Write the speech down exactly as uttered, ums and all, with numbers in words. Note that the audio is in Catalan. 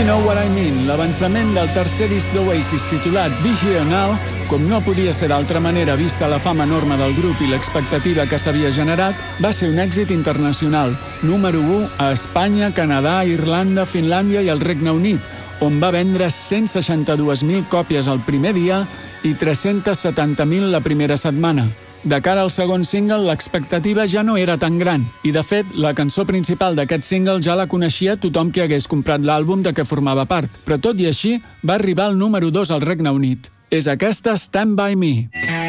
Know What I Mean, l'avançament del tercer disc d'Oasis titulat Be Here Now, com no podia ser d'altra manera vista la fama enorme del grup i l'expectativa que s'havia generat, va ser un èxit internacional, número u a Espanya, Canadà, Irlanda, Finlàndia i el Regne Unit, on va vendre cent seixanta-dues mil còpies el primer dia i tres-cents setanta mil la primera setmana. De cara al segon single, l'expectativa ja no era tan gran, i de fet, la cançó principal d'aquest single ja la coneixia tothom que hagués comprat l'àlbum de què formava part, però tot i així va arribar al número dos al Regne Unit. És aquesta Stand By Me.